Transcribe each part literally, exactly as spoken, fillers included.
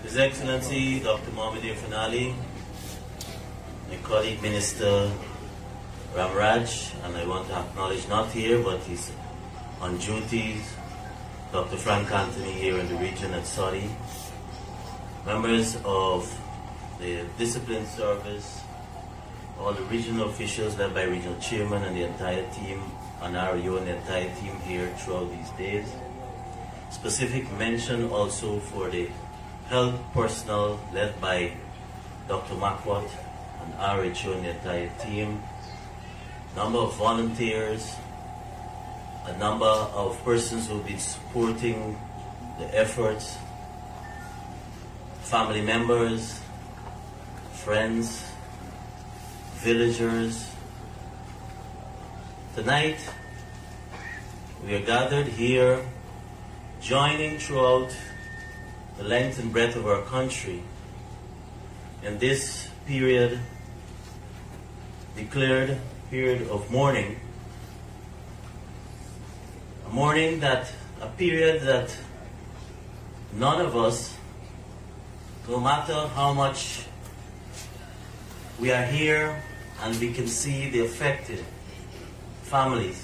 His Excellency Doctor Mohamed Irfaan, my colleague Minister Ramraj, and I want to acknowledge, not here, but he's on duty, Doctor Frank Anthony here in the region at Saudi, members of the Discipline Service, all the regional officials led by regional chairman and the entire team, and R U and the entire team here throughout these days. Specific mention also for the health personnel led by Doctor Makwat and R H O and the entire team, number of volunteers, a number of persons who have been supporting the efforts, family members, friends, villagers. Tonight, we are gathered here, joining throughout the length and breadth of our country in this period, declared period of mourning. A mourning that, a period that none of us, no matter how much we are here and we can see the affected families,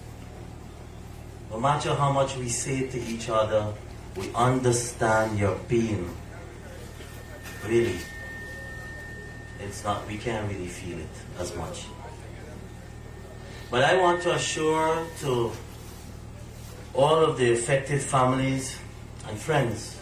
no matter how much we say to each other, we understand your pain. Really, it's not, we can't really feel it as much. But I want to assure to all of the affected families and friends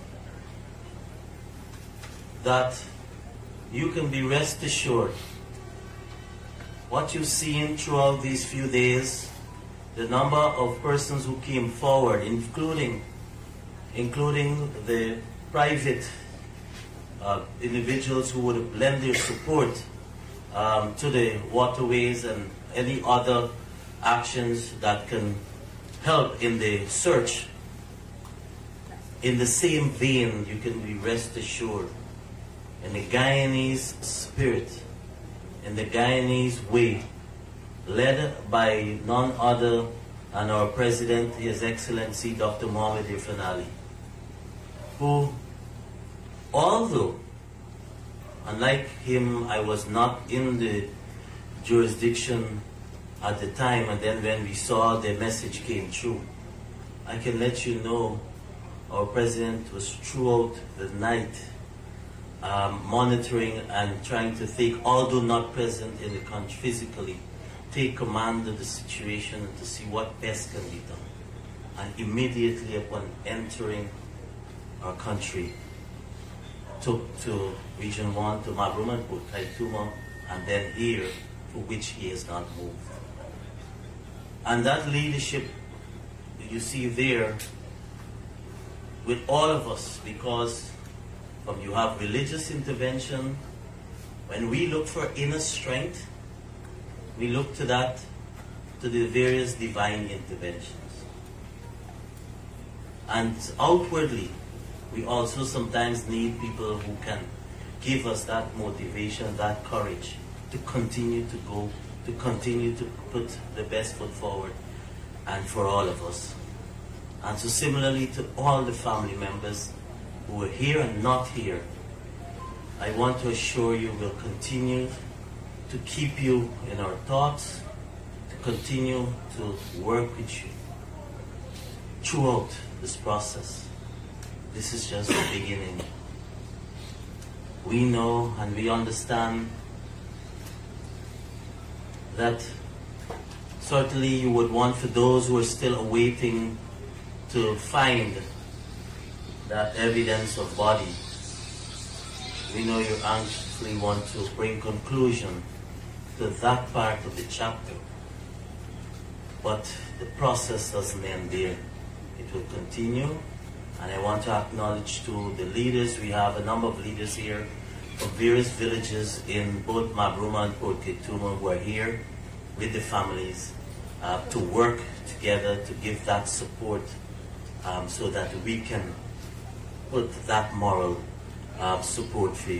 that you can be rest assured what you've seen throughout these few days, the number of persons who came forward, including including the private uh, individuals who would lend their support um, to the waterways and any other actions that can help in the search. In the same vein, you can be rest assured, in the Guyanese spirit, in the Guyanese way, led by none other than our President, His Excellency Doctor Mohamed Irfaan, who, although, unlike him, I was not in the jurisdiction at the time, and then when we saw the message came through, I can let you know our President was throughout the night um, monitoring and trying to think, although not present in the country physically, take command of the situation and to see what best can be done. And immediately upon entering our country, took to Region one, to Mabruma and Port Kaituma, and then here, for which he has not moved. And that leadership you see there with all of us, because from you have religious intervention. When we look for inner strength, we look to that, to the various divine interventions. And outwardly, we also sometimes need people who can give us that motivation, that courage to continue to go, to continue to put the best foot forward, and for all of us. And so similarly to all the family members who are here and not here, I want to assure you we'll continue to keep you in our thoughts, to continue to work with you throughout this process. This is just the beginning. We know and we understand that certainly you would want, for those who are still awaiting to find that evidence of body, we know you anxiously want to bring conclusion to that part of the chapter. But the process doesn't end there. It will continue. And I want to acknowledge to the leaders. We have a number of leaders here from various villages in both Mabruma and Port Kaituma who are here with the families uh, to work together to give that support um, so that we can put that moral uh, support for you.